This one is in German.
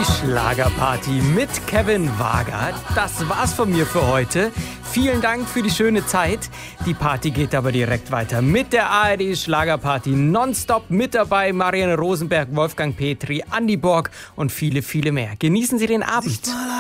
Die Schlagerparty mit Kevin Wager. Das war's von mir für heute. Vielen Dank für die schöne Zeit. Die Party geht aber direkt weiter mit der ARD Schlagerparty nonstop. Mit dabei Marianne Rosenberg, Wolfgang Petri, Andi Borg und viele, viele mehr. Genießen Sie den Abend.